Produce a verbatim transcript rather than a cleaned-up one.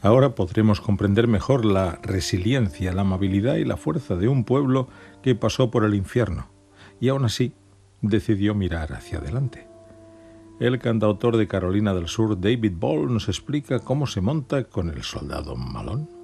Ahora podremos comprender mejor la resiliencia, la amabilidad y la fuerza de un pueblo que pasó por el infierno y aún así decidió mirar hacia adelante. El cantautor de Carolina del Sur, David Ball, nos explica cómo se monta con el soldado Malone.